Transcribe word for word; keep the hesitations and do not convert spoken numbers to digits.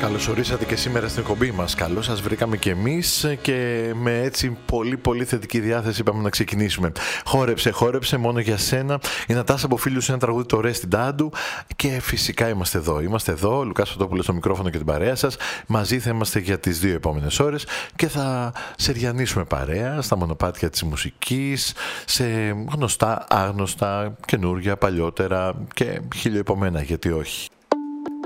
Καλώς ορίσατε και σήμερα στην εκπομπή μας. Καλώς σας βρήκαμε και εμείς και με έτσι πολύ πολύ θετική διάθεση είπαμε να ξεκινήσουμε. Χόρεψε, χόρεψε μόνο για σένα. Η Νατάσα από φίλους ένα τραγούδι το Ρε στην Τάντου και φυσικά είμαστε εδώ. Είμαστε εδώ, ο Λουκάς Φωτόπουλος στο μικρόφωνο και την παρέα σας. Μαζί θα είμαστε για τις δύο επόμενες ώρες και θα σεριανίσουμε παρέα στα μονοπάτια της μουσικής, σε γνωστά, άγνωστα, καινούργια, παλιότερα και χιλιοεπομένα, γιατί όχι.